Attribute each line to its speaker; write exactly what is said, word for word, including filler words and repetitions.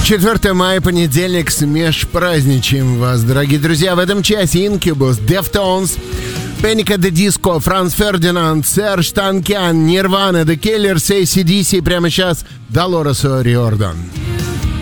Speaker 1: четвёртое мая, понедельник, с межпраздничаем вас, дорогие друзья. В этом часе Incubus, Deftones, Panic at the Disco, Франц Фердинанд, Серж Танкян, Nirvana, The Killers, эй си/ди си. Прямо сейчас Долорес О'Риордан.